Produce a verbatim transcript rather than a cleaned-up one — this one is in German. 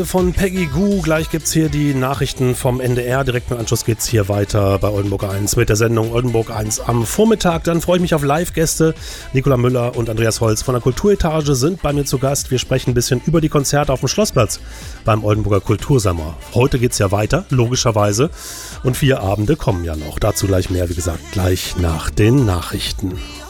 Von Peggy Gou. Gleich gibt's hier die Nachrichten vom N D R. Direkt im Anschluss geht's hier weiter bei Oldenburg eins mit der Sendung Oldenburg eins am Vormittag. Dann freue ich mich auf Live-Gäste. Nicola Müller und Andreas Holz von der Kulturetage sind bei mir zu Gast. Wir sprechen ein bisschen über die Konzerte auf dem Schlossplatz beim Oldenburger Kultursommer. Heute geht's ja weiter, logischerweise. Und vier Abende kommen ja noch. Dazu gleich mehr, wie gesagt, gleich nach den Nachrichten.